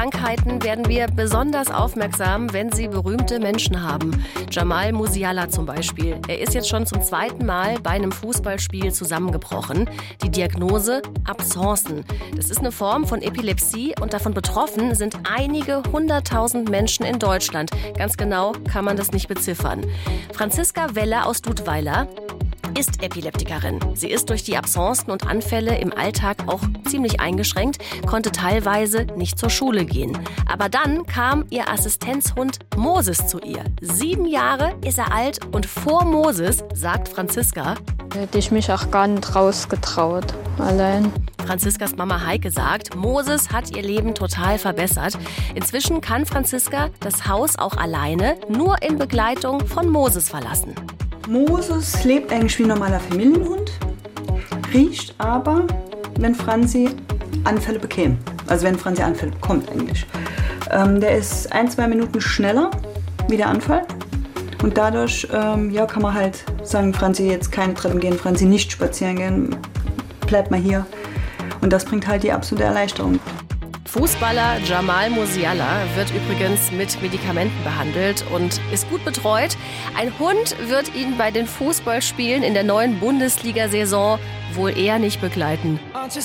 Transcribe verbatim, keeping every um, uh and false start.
Krankheiten werden wir besonders aufmerksam, wenn sie berühmte Menschen haben. Jamal Musiala zum Beispiel. Er ist jetzt schon zum zweiten Mal bei einem Fußballspiel zusammengebrochen. Die Diagnose Abscencen. Das ist eine Form von Epilepsie und davon betroffen sind einige hunderttausend Menschen in Deutschland. Ganz genau kann man das nicht beziffern. Franziska Weller aus Dudweiler ist Epileptikerin. Sie ist durch die Abscencen und Anfälle im Alltag auch ziemlich eingeschränkt, konnte teilweise nicht zur Schule gehen. Aber dann kam ihr Assistenzhund Moses zu ihr. Sieben Jahre ist er alt und vor Moses, sagt Franziska, hätte ich mich auch gar nicht rausgetraut, allein. Franziskas Mama Heike sagt, Moses hat ihr Leben total verbessert. Inzwischen kann Franziska das Haus auch alleine, nur in Begleitung von Moses verlassen. Moses lebt eigentlich wie ein normaler Familienhund, riecht aber, wenn Franzi Anfälle bekäme. Also wenn Franzi Anfälle bekommt eigentlich. Ähm, der ist ein, zwei Minuten schneller wie der Anfall. Und dadurch ähm, ja, kann man halt sagen, Franzi jetzt keine Treppen gehen, Franzi nicht spazieren gehen, bleibt mal hier. Und das bringt halt die absolute Erleichterung. Fußballer Jamal Musiala wird übrigens mit Medikamenten behandelt und ist gut betreut. Ein Hund wird ihn bei den Fußballspielen in der neuen Bundesliga-Saison wohl eher nicht begleiten.